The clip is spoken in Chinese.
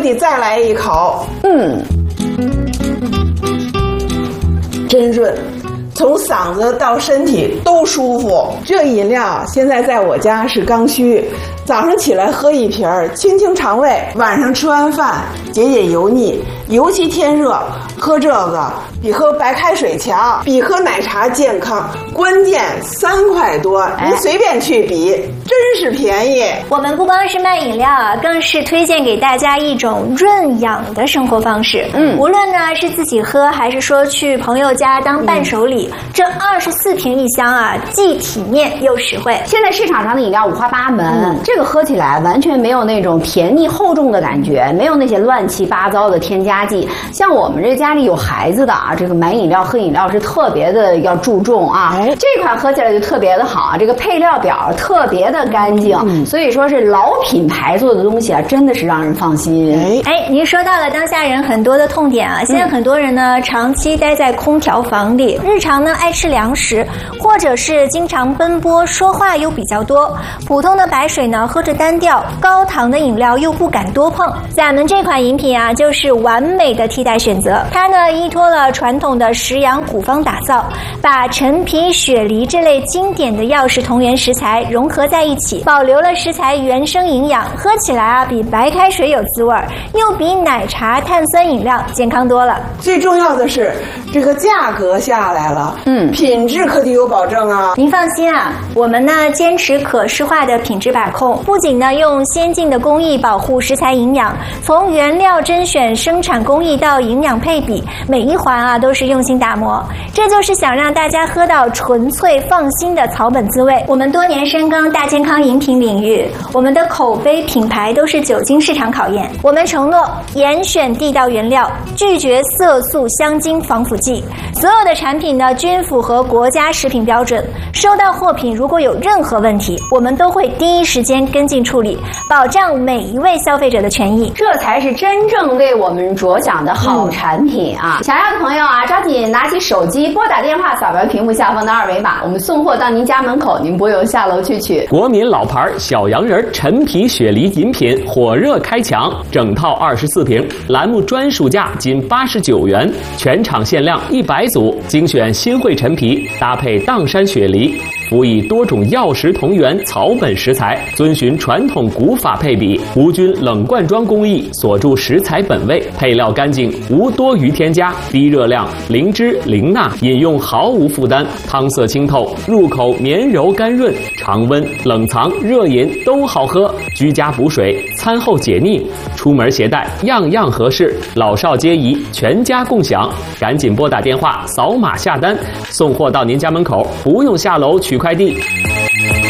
得再来一口。真润，从嗓子到身体都舒服。这饮料现在在我家是刚需，早上起来喝一瓶儿，清清肠胃；晚上吃完饭解解油腻。尤其天热，喝这个比喝白开水强，比喝奶茶健康。关键3块多，您随便去比，真是便宜。 我们不光是卖饮料啊，更是推荐给大家一种润养的生活方式。无论呢是自己喝，还是说去朋友家当伴手礼，这24瓶一箱啊，既体面又实惠。 现在市场上的饮料五花八门，这个喝起来完全没有那种甜腻厚重的感觉，没有那些乱七八糟的添加剂。像我们这家里有孩子的啊，这个买饮料喝饮料是特别的要注重啊。这款喝起来就特别的好，这个配料表特别的干净，所以说是老品牌做的东西啊，真的是让人放心。 您说到了当下人很多的痛点啊，现在很多人呢长期待在空调房里，日常呢爱吃凉食，或者是经常奔波，说话又比较多，普通的白水呢喝着单调，高糖的饮料又不敢多碰。咱们这款饮品啊，就是完美的替代选择。它呢依托了传统的食养古方打造，把陈皮、雪梨这类经典的药食同源食材融合在一起，保留了食材原生营养，喝起来啊比白开水有滋味，又比奶茶、碳酸饮料健康多了。 最重要的是这个价格下来了，品质可得有保证啊。 您放心啊，我们呢坚持可视化的品质把控，不仅呢用先进的工艺保护食材营养，从原料甄选、生产工艺到营养配比，每一环啊都是用心打磨。这就是想让大家喝到纯粹放心的草本滋味。我们多年深耕大健康饮品领域，我们的口碑品牌都是久经市场考验。我们承诺严选地道原料，拒绝色素、香精、防腐剂，所有的产品呢均符合国家食品标准。收到货品如果有任何问题，我们都会第一时间跟进处理，保障每一位消费者的权益。 这才是真正为我们着想的好产品啊！想要的朋友啊，抓紧拿起手机拨打电话，扫描屏幕下方的2维码，我们送货到您家门口，您不用下楼去取。 国民老牌小洋人陈皮雪梨饮品火热开抢，整套24瓶，栏目专属价仅89元，全场限量100组，精选新会陈皮，搭配砀山雪梨，辅以多种药食同源草本食材，遵循传统古法配比，无菌冷罐装工艺，锁住食材本味，配料干净，无多余添加，低热量，零脂零钠，饮用毫无负担，汤色清透，入口绵柔甘润，常温、冷藏、热饮都好喝，居家补水，餐后解腻，出门携带样样合适，老少皆宜，全家共享。赶紧拨打电话，扫码下单，送货到您家门口，不用下楼取快递。